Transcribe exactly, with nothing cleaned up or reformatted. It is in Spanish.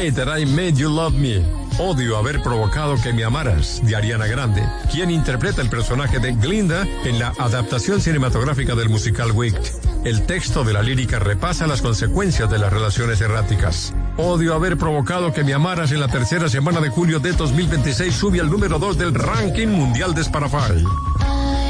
Hate That I Made You Love Me. Odio haber provocado que me amaras, de Ariana Grande, quien interpreta el personaje de Glinda en la adaptación cinematográfica del musical Wicked. El texto de la lírica repasa las consecuencias de las relaciones erráticas. Odio haber provocado que me amaras en la tercera semana de julio de dos mil veintiséis sube al número dos del ranking mundial de Spotify.